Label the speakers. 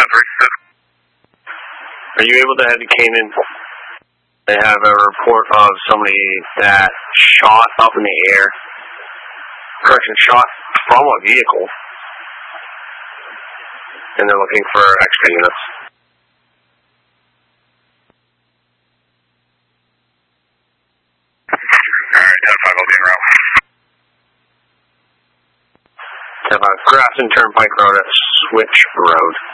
Speaker 1: Are you able to head to Canaan? They have a report of somebody that shot up in the air. Correction, shot from a vehicle. And they're looking for extra units.
Speaker 2: Alright, 10-5, I'll be en route.
Speaker 1: 10-5, Grafton Turnpike Road at Switch Road.